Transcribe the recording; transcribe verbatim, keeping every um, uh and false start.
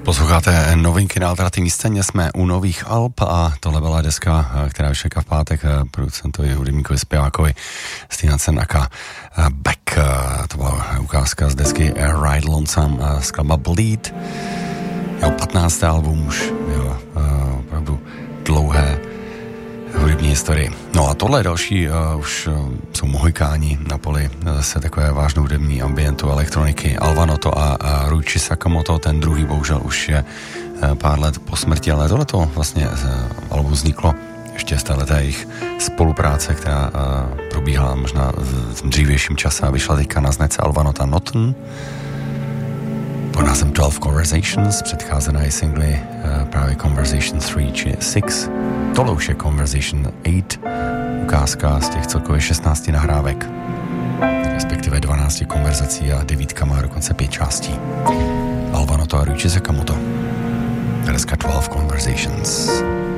Posloucháte novinky na alternativní scéně, jsme u nových alb a tohle byla deska, která vyšla v pátek producentovi, hudebníkovi, zpěvákovi Stina Cernaka. Back, to byla ukázka z desky Ride Lonesome, skladba Bleed. Jo, patnácté album už, jo, opravdu dlouhé hudební historii. No a tohle další uh, už uh, jsou Mohikáni na poli, zase takové vážné hudební ambientu elektroniky. Alva Noto a, a Ryuichi Sakamoto, ten druhý bohužel už je uh, pár let po smrti, ale tohleto vlastně uh, album vzniklo ještě z téhleté jejich spolupráce, která uh, probíhala možná v dřívějším čase a vyšla teďka na značce Alva Nota Noten pod názvem twelve Conversations, předcházená je singly uh, právě Conversation three či six. Tohle už je Conversation eight, ukázka z těch celkově šestnácti nahrávek, respektive dvanácti konverzací a devítka má dokonce pět částí. Alva Noto a Ryuichi Sakamoto. Deska twelve Conversations.